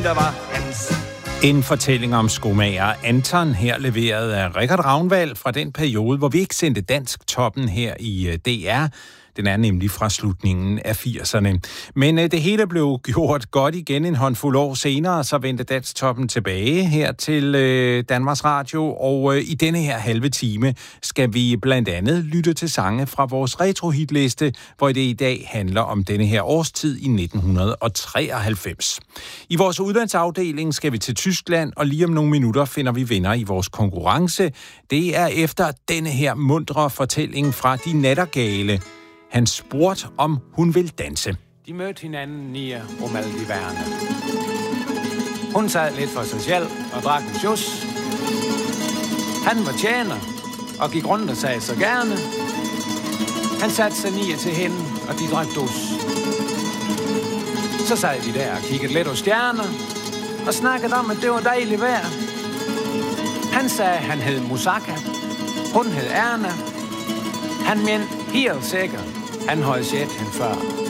der var hans. En fortælling om skomager Anton, her leveret af Richard Ravnvald fra den periode, hvor vi ikke sendte dansk toppen her i DR. Den er nemlig fra slutningen af 80'erne. Men det hele blev gjort godt igen en håndfuld år senere, så vendte Dansktoppen tilbage her til Danmarks Radio. Og i denne her halve time skal vi blandt andet lytte til sange fra vores retrohitliste, hvor det i dag handler om denne her årstid i 1993. I vores udlandsafdeling skal vi til Tyskland, og lige om nogle minutter finder vi vinder i vores konkurrence. Det er efter denne her muntre fortælling fra De Nattergale. Han spurgte, om hun vil danse. De mødte hinanden i Romaldiverne. Hun sad lidt for sig selv og drak en sjus. Han var tjener og gik rundt og sagde så gerne. Han satte sig ned til hende, og de drak dus. Så sad de der og kiggede lidt på stjerner og snakkede om, at det var dejligt vejr. Han sagde, han hed Musaka. Hun hed Erna. Han mente helt sikkert, han havde set hende før.